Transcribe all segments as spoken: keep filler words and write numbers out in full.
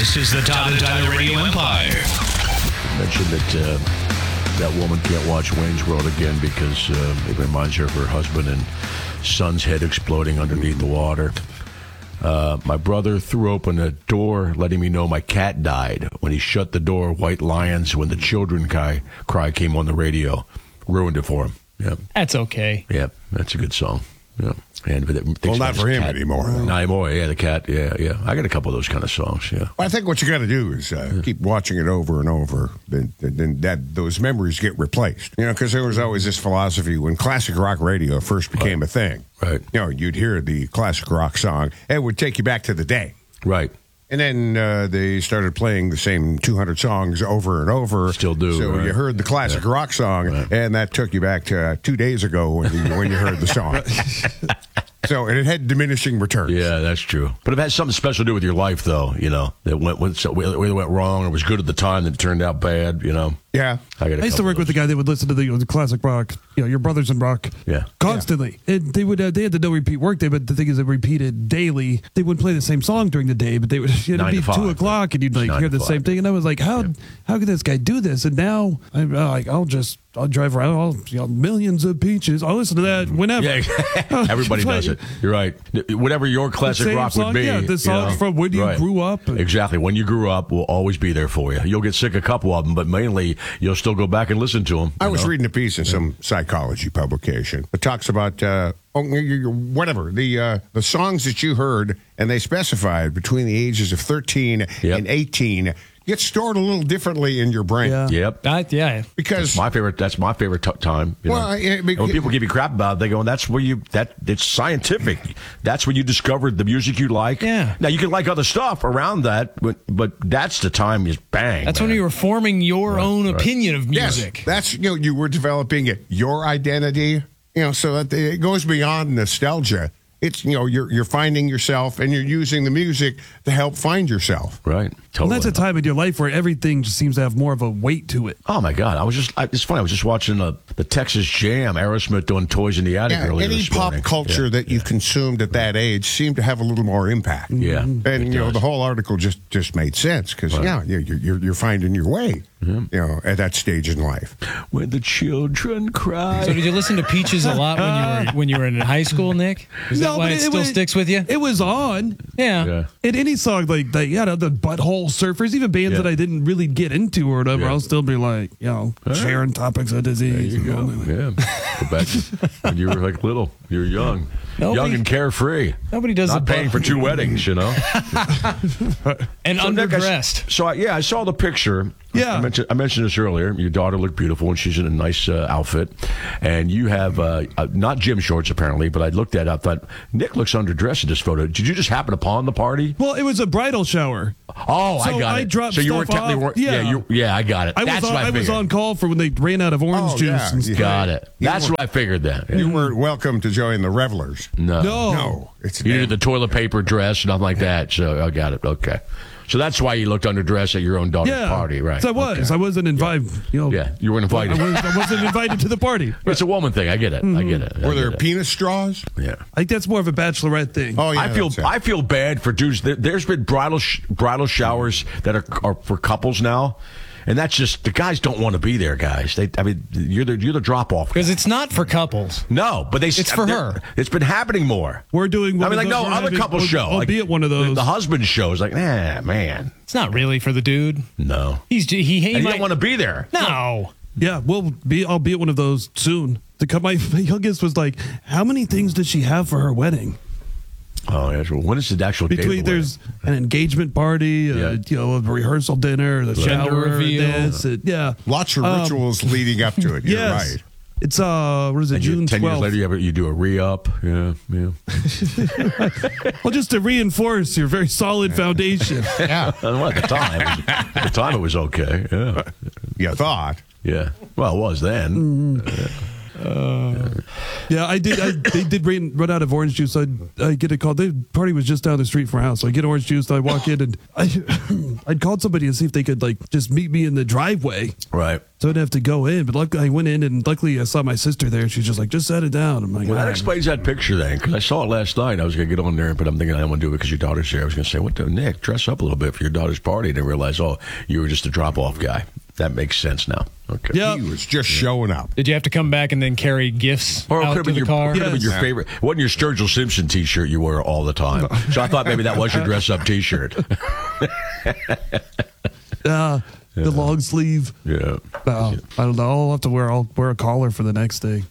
This is the Todd and Tyler Radio Empire. Mentioned that uh, that woman can't watch Wayne's World again because uh, it reminds her of her husband and son's head exploding underneath the water. Uh, my brother threw open a door, letting me know my cat died. When he shut the door, White Lions, When the Children Cry, cry came on the radio. Ruined it for him. Yeah, That's okay. yeah, that's a good song. Yeah, and but it, Well, not for him cat. anymore. though. Not anymore. Yeah, the cat. Yeah, yeah. I got a couple of those kind of songs. Yeah. Well, I think what you got to do is uh, keep watching it over and over. Then, then that those memories get replaced. You know, because there was always this philosophy when classic rock radio first became Right. a thing. Right. You know, you'd hear the classic rock song, and it would take you back to the day. Right. And then uh, they started playing the same two hundred songs over and over. Still do, So right. you heard the classic rock song, Right. and that took you back to uh, two days ago when you, when you heard the song. So and it had diminishing returns. Yeah, that's true. But it had something special to do with your life, though. You know, that went went so, whether it went wrong or was good at the time, that it turned out bad. You know. Yeah. I, got a I used to couple work of with the those. guy that would listen to the, you know, the classic rock, you know, your brothers in rock, Yeah. constantly. And they would uh, they had the no repeat workday, but the thing is, it repeated daily. They wouldn't play the same song during the day, but they would it'd Nine be to five, two o'clock, and you'd like Nine hear to the five. same thing. And I was like, how how could this guy do this? And now I'm uh, like, I'll just I'll drive around, I'll you know, millions of peaches. I'll listen to that whenever. Yeah, everybody does it. You're right. Whatever your classic same rock song, would be. yeah, the you songs know? from when you Right. grew up. Exactly. When you grew up will always be there for you. You'll get sick of a couple of them, but mainly you'll still go back and listen to them. I was reading a piece in some psychology publication that talks about uh, oh, you- you- whatever the uh, the songs that you heard, and they specified between the ages of thirteen Yep. and eighteen get stored a little differently in your brain. Yeah. Yep. I, yeah. Because My favorite. That's my favorite t- time. You Well, know? yeah, And when because- people give you crap about it, they go, "That's where you that it's scientific. That's when you discovered the music you like." Yeah. Now you can like other stuff around that, but but that's the time is bang. That's man. when you were forming your own right. opinion of yes, music. that's you know you were developing it, your identity. You know, so that it goes beyond nostalgia. It's you know you're you're finding yourself, and you're using the music to help find yourself. right. Totally. Well, that's a time in your life where everything just seems to have more of a weight to it. Oh my God! I was just—I, it's funny. I was just watching uh, the Texas Jam, Aerosmith doing "Toys in the Attic" Yeah, earlier any this pop morning. culture Yeah, that you yeah. consumed at that age seemed to have a little more impact. Yeah, And it you know does. the whole article just just made sense because Right. yeah, you're, you're you're finding your way. You know, at that stage in life. When the children cry. So did you listen to Peaches a lot when you were when you were in high school, Nick? Is that No, why but it, it still was- sticks with you? It was on. Yeah. yeah. In any song like that, yeah, the Butthole Surfers, even bands Yeah. that I didn't really get into or whatever, Yeah. I'll still be like, you know, sharing topics of disease. There you go. Yeah. Go back to when you were like little. You were young. Nobody- young and carefree. Nobody does Not the paying for two weddings, you know? and So, Nick, I s- underdressed. So, I, yeah, I saw the picture. Yeah. I mentioned, I mentioned this earlier. Your daughter looked beautiful, and she's in a nice uh, outfit. And you have, uh, uh, not gym shorts, apparently, but I looked at it. I thought, Nick looks underdressed in this photo. Did you just happen upon the party? Well, it was a bridal shower. Oh, I So got I it. dropped so you stuff weren't technically, off. weren't, Yeah. yeah, you, yeah, I got it. I That's was on, what I I was figured. on call for when they ran out of orange Oh, juice. yeah. And stuff. Got it. You That's were- what I figured then. You weren't welcome to join the revelers. No. No. No, it's You did the toilet paper dress, nothing like that. So I got it. Okay. So that's why you looked underdressed at your own daughter's Yeah, party, right? So I was. Okay. I wasn't invited. You know, Yeah, you weren't I, invited. was, I wasn't invited to the party. It's a woman thing. I get it. I get it. I Were there get it. penis straws? Yeah. I think that's more of a bachelorette thing. Oh yeah, I feel that's it. I feel bad for dudes. There, there's been bridal sh- bridal showers that are, are for couples now, and that's just the guys don't want to be there. Guys, they I mean you're the you're the drop off. Because it's not for couples. No, but they It's for they're- her. It's been happening more. We're doing. One I mean, of like those- no we're other having- couple I'll- show. I'll like, be at one of those. The, the husband show is like, nah, man, It's not really for the dude. no. He's he, he, And you might don't want to be there. No. Yeah, we'll be. I'll be at one of those soon. The co- my, my youngest was like, "How many things does she have for her wedding?" Oh, yeah. When is the actual date of the Between there's an engagement party, Yeah. uh, you know, a rehersal dinner, the Gender shower, reveal. this, uh, yeah, Lots of Um, rituals leading up to it. You're yes. right. It's uh, what is it? wedding? You- June Ten years twelfth. later, you, have, a- you do a re-up. Yeah, yeah. Well, just to reinforce your very solid foundation. Yeah, Well, at the time, it was, at the time it was okay. Yeah, you thought. yeah. Well, it was then. Yeah, I did. I, they did run, run out of orange juice. I I get a call. The party was just down the street from our house. So I get orange juice. I walk in and I I'd called somebody to see if they could like just meet me in the driveway. Right. So I'd have to go in. But luckily I went in and luckily I saw my sister there. She's just like, just set it down. I'm like, Well, that "Ah." explains that picture then, because I saw it last night. I was going to get on there, but I'm thinking I don't want to do it because your daughter's here. I was going to say, what the, Nick, dress up a little bit for your daughter's party. And I realized, oh, you were just a drop-off guy. That makes sense now. Okay. Yeah. He was just showing up. Did you have to come back and then carry gifts Or it out could have to been the your, car? could have been your Yes. favorite. It wasn't your Sturgill Simpson T-shirt you wore all the time. So I thought maybe that was your dress-up T-shirt. Uh, the long sleeve. Yeah. Uh, I don't know. I'll have to wear. I'll wear a collar for the next day.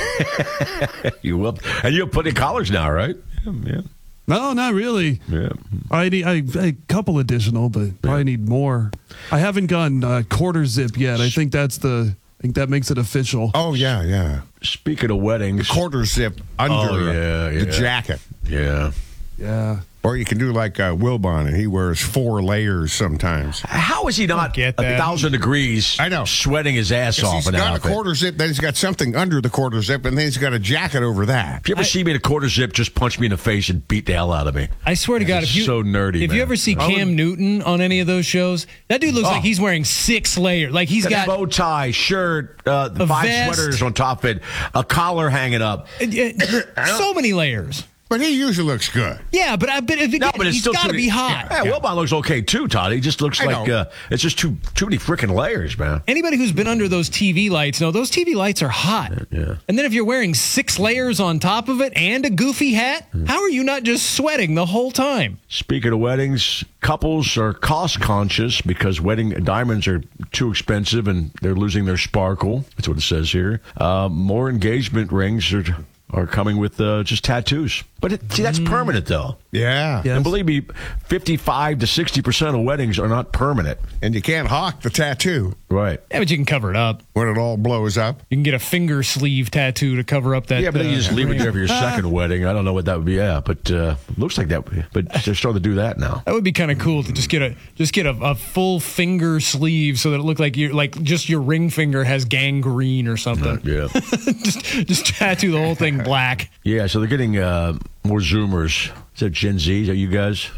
You will. And you have plenty of collars now, right? Yeah. Yeah. No, not really. Yeah. I need I, a couple additional, but probably need more. I haven't gone uh, quarter zip yet. I think that's the. I think that makes it official. Oh, yeah, yeah. Speaking of weddings. Quarter zip under Oh, yeah, the yeah. jacket. Yeah. Yeah. Or you can do like uh, Wilbon, and he wears four layers sometimes. How is he not get a that. thousand degrees I know. sweating his ass off He's in an got outfit? a quarter zip, then he's got something under the quarter zip, and then he's got a jacket over that. If you ever see me in a quarter zip, just punch me in the face and beat the hell out of me. I swear to God, if you So nerdy, if man. you ever see Cam Newton on any of those shows, that dude looks Oh. like he's wearing six layers. Like he's Got got a bow tie, shirt, uh, A five vest. sweaters on top of it, a collar hanging up. uh, uh, so many layers. But he usually looks good. Yeah, but I bet if it, No, but it's he's still got to too be many- hot. Yeah, Wilbon looks okay too, Todd. He just looks I like know. uh, it's just too too many freaking layers, man. Anybody who's been under those T V lights know those T V lights are hot. Yeah. And then if you're wearing six layers on top of it and a goofy hat, how are you not just sweating the whole time? Speaking of weddings, couples are cost conscious because wedding diamonds are too expensive and they're losing their sparkle. That's what it says here. Uh, more engagement rings are are coming with uh, just tattoos. But it, see, that's permanent, though. Yeah. Yeah. And believe me, fifty-five to sixty percent of weddings are not permanent. And you can't hawk the tattoo Right. Yeah, but you can cover it up. when it all blows up. You can get a finger sleeve tattoo to cover up that. Yeah, but then you uh, just leave it ring. there for your second wedding. I don't know what that would be. Yeah, but uh, looks like that. But they're starting to do that now. That would be kind of cool to just get a just get a, a full finger sleeve so that it looked like you like just your ring finger has gangrene or something. Yeah. just just tattoo the whole thing black. Yeah, so they're getting uh, more Zoomers. Is that Gen Z? Is that you guys?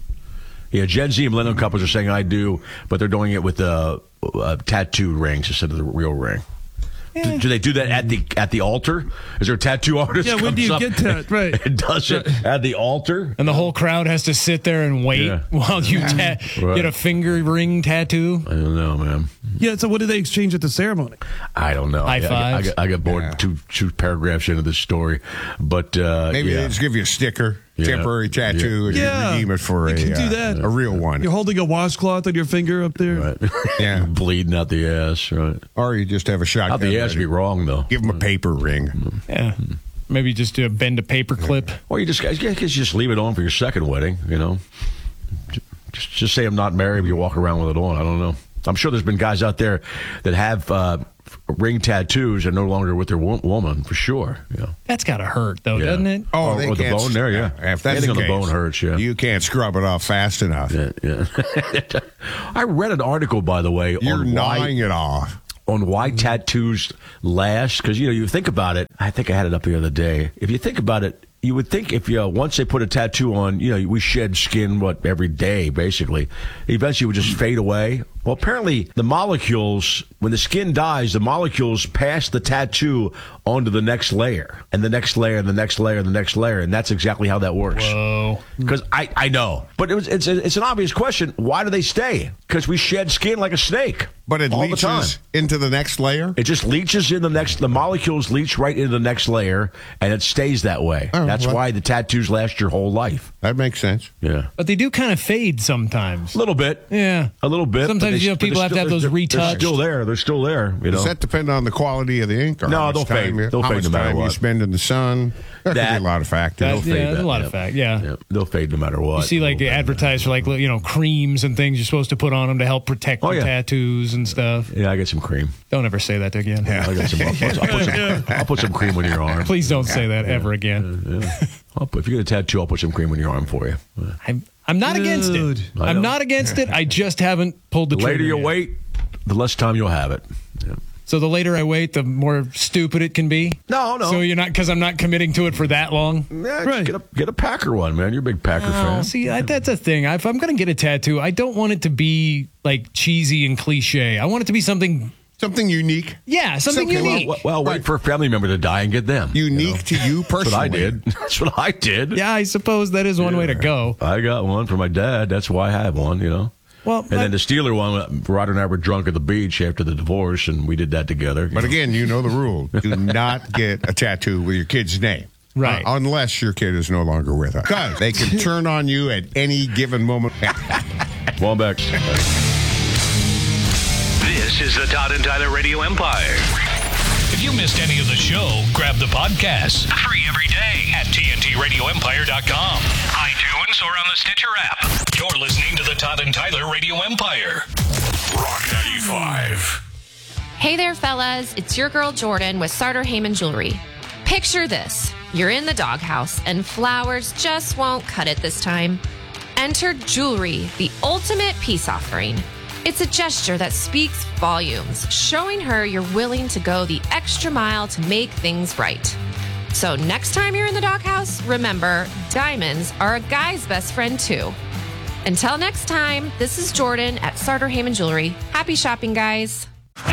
Yeah, Gen Z and millennial couples are saying I do, but they're doing it with uh, uh, tattoo rings instead of the real ring. Do, do they do that at the at the altar? Is there a tattoo artist? Yeah, when do comes you up get that? Right. and does it at the altar? And the whole crowd has to sit there and wait Yeah. while you ta- Right. get a finger ring tattoo. I don't know, man. Yeah. So what do they exchange at the ceremony? I don't know. High I, I, got- I, fives. got, I got bored Yeah. two two paragraphs into this story, but uh, Maybe yeah. they just give you a sticker, Yeah. temporary tattoo, and Yeah. you redeem it for You a, can do uh, that. a real one. You're holding a washcloth on your finger up there. Right. Yeah. Bleeding out the ass, right? Or you just have a shotgun. Out the ass would ready. be wrong, though. Give them a paper ring. Yeah. Maybe just do a bend a paper clip. Or you just, I guess you just leave it on for your second wedding, you know? Just, just say I'm not married, but you walk around with it on. I don't know. I'm sure there's been guys out there that have uh, ring tattoos and no longer with their wo- woman, for sure. Yeah. That's got to hurt, though, Yeah. doesn't it? Oh, Or- they or the can't- bone there, yeah. If that's Anything the on the case, bone hurts, yeah. You can't scrub it off fast enough. Yeah, yeah. I read an article, by the way, You're on why, gnawing it off. on why tattoos last. Because, you know, you think about it. I think I had it up the other day. If you think about it, you would think if you, once they put a tattoo on, you know, we shed skin, what, every day, basically. Eventually it would just fade away. Well, apparently the molecules, when the skin dies, the molecules pass the tattoo onto the next layer, and the next layer, and the next layer, and the next layer, and that's exactly how that works. Whoa. Because I, I know, but it was it's a, it's an obvious question. Why do they stay? Because we shed skin like a snake, But it all the time. leaches into the next layer. It just leaches in the next. The molecules leach right into the next layer, and it stays that way. Oh, That's well. why the tattoos last your whole life. That makes sense. Yeah, But they do kind of fade sometimes. a little bit. Yeah. A little bit. Sometimes, but they- you know, but they're people have to still- have those they're- They're retouched. still there. They're still there. You know. Does that depend on the quality of the ink? Or No, how much they'll time fade. You, They'll how fade much no matter time you what. spend in the sun? There could That- be a lot of factors. That- They'll fade yeah, there's that, a lot yeah. of fact. Yeah. Yeah, they'll fade no matter what. You see, like, They'll fade. advertised for, like, you know, creams and things you're supposed to put on them to help protect Oh, the yeah. tattoos and stuff. Yeah, I get some cream. Don't ever say that again. I got some. I'll put, I'll put some, I'll put some cream on your arm. Please don't say that ever again. Yeah. I'll put, if you get a tattoo, I'll put some cream on your arm for you. I'm, I'm not against it. Dude. I I'm know. not against it. I just haven't pulled the The trigger later you yet. wait, the less time you'll have it. Yeah. So the later I wait, the more stupid it can be. No, no. So you're not because I'm not committing to it for that long. Yeah, Right. Get a, get a Packer one, man. You're a big Packer Oh, fan. see, I, that's a thing. I, if I'm going to get a tattoo, I don't want it to be like cheesy and cliche. I want it to be something, Something unique. yeah, something Okay, well, unique. Well, well, wait for a family member to die and get them. Unique to you personally. That's what I did. That's what I did. Yeah, I suppose that is one way to go. I got one for my dad. That's why I have one, you know. Well, And then the Steeler one, Rod and I were drunk at the beach after the divorce, and we did that together. But again, you know the rule. Do not get a tattoo with your kid's name. Right. Uh, unless your kid is no longer with us. Because they can turn on you at any given moment. Well, back. This is the Todd and Tyler Radio Empire. If you missed any of the show, grab the podcast. Free every day at T N T radio empire dot com, iTunes, or on the Stitcher app. You're listening to the Todd and Tyler Radio Empire. Rock ninety-five. Hey there, fellas. It's your girl Jordan with Sartor Heyman Jewelry. Picture this. You're in the doghouse and flowers just won't cut it this time. Enter jewelry, the ultimate peace offering. It's a gesture that speaks volumes, showing her you're willing to go the extra mile to make things right. So next time you're in the doghouse, remember, diamonds are a guy's best friend too. Until next time, this is Jordan at Sartor Heyman Jewelry. Happy shopping, guys.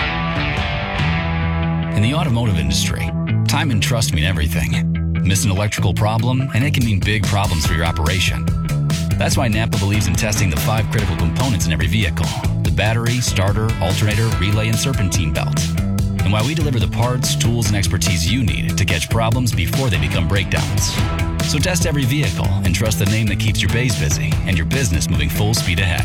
In the automotive industry, time and trust mean everything. Miss an electrical problem, and it can mean big problems for your operation. That's why Napa believes in testing the five critical components in every vehicle: the battery, starter, alternator, relay, and serpentine belt. And why we deliver the parts, tools, and expertise you need to catch problems before they become breakdowns. So test every vehicle and trust the name that keeps your bays busy and your business moving full speed ahead.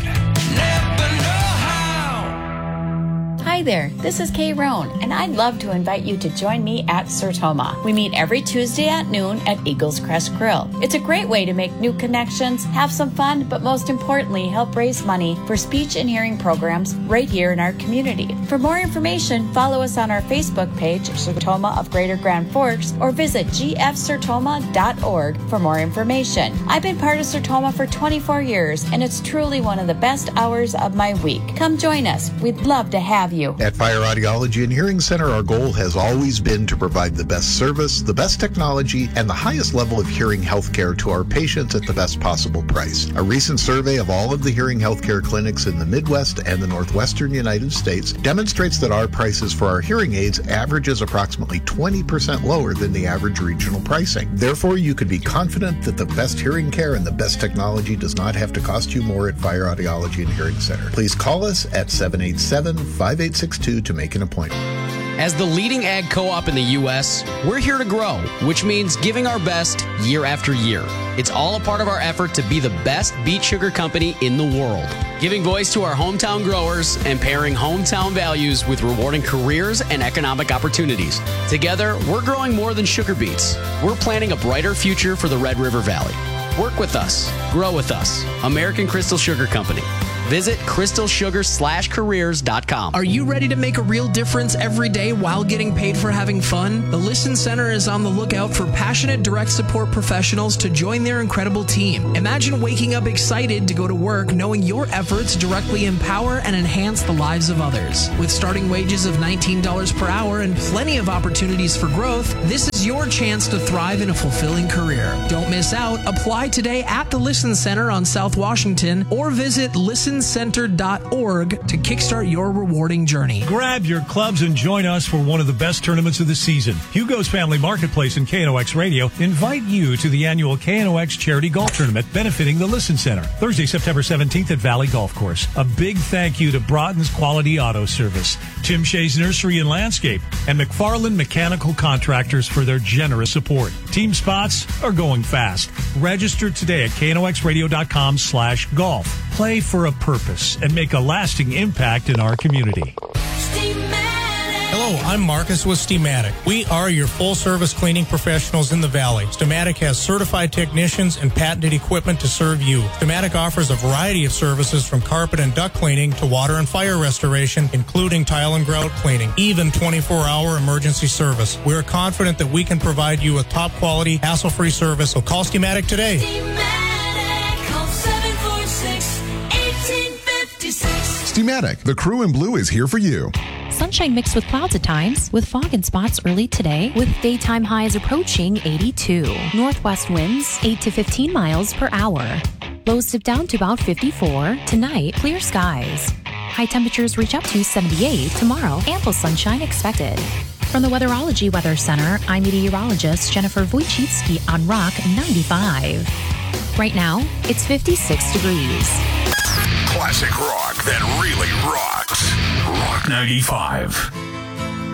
Hi there, this is Kay Roan, and I'd love to invite you to join me at Sertoma. We meet every Tuesday at noon at Eagles Crest Grill. It's a great way to make new connections, have some fun, but most importantly, help raise money for speech and hearing programs right here in our community. For more information, follow us on our Facebook page, Sertoma of Greater Grand Forks, or visit g f sertoma dot org for more information. I've been part of Sertoma for twenty-four years, and it's truly one of the best hours of my week. Come join us. We'd love to have you. At Fire Audiology and Hearing Center, our goal has always been to provide the best service, the best technology, and the highest level of hearing health care to our patients at the best possible price. A recent survey of all of the hearing health care clinics in the Midwest and the Northwestern United States demonstrates that our prices for our hearing aids averages approximately twenty percent lower than the average regional pricing. Therefore, you could be confident that the best hearing care and the best technology does not have to cost you more at Fire Audiology and Hearing Center. Please call us at seven eight seven, five eight six two to make an appointment. As the leading ag co-op in the U S, we're here to grow, which means giving our best year after year. It's all a part of our effort to be the best beet sugar company in the world, giving voice to our hometown growers and pairing hometown values with rewarding careers and economic opportunities. Together, we're growing more than sugar beets. We're planting a brighter future for the Red River Valley. Work with us. Grow with us. American Crystal Sugar Company. Visit crystal sugar slash careers dot com. Are you ready to make a real difference every day while getting paid for having fun? The Listen Center is on the lookout for passionate direct support professionals to join their incredible team. Imagine waking up excited to go to work knowing your efforts directly empower and enhance the lives of others. With starting wages of nineteen dollars per hour and plenty of opportunities for growth, this is your chance to thrive in a fulfilling career. Don't miss out. Apply today at the Listen Center on South Washington or visit listen center dot org to kickstart your rewarding journey. Grab your clubs and join us for one of the best tournaments of the season. Hugo's Family Marketplace and K N O X Radio invite you to the annual K N O X Charity Golf Tournament benefiting the Listen Center, Thursday, September seventeenth at Valley Golf Course. A big thank you to Broughton's Quality Auto Service, Tim Shea's Nursery and Landscape, and McFarland Mechanical Contractors for their generous support. Team spots are going fast. Register today at K N O X radio dot com slash golf. Play for a purpose and make a lasting impact in our community. Hello, I'm Marcus with Steamatic. We are your full-service cleaning professionals in the Valley. Steamatic has certified technicians and patented equipment to serve you. Steamatic offers a variety of services from carpet and duct cleaning to water and fire restoration, including tile and grout cleaning, even twenty-four hour emergency service. We are confident that we can provide you with top-quality, hassle-free service, so call Steamatic today. Steamatic, call seven four six, one eight five six. Steamatic, the crew in blue is here for you. Sunshine mixed with clouds at times, with fog in spots early today, with daytime highs approaching eighty-two. Northwest winds eight to fifteen miles per hour. Lows dip down to about fifty-four. Tonight, clear skies. High temperatures reach up to seventy-eight. Tomorrow, ample sunshine expected. From the Weatherology Weather Center, I'm meteorologist Jennifer Wojcicki on Rock ninety-five. Right now, it's fifty-six degrees. Classic rock that really rocks. Rock ninety-five.